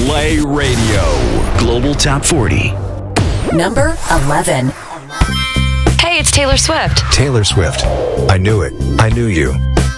Play Radio. Global Top 40. Number 11. Hey, it's Taylor Swift. Taylor Swift. I knew it. I knew you.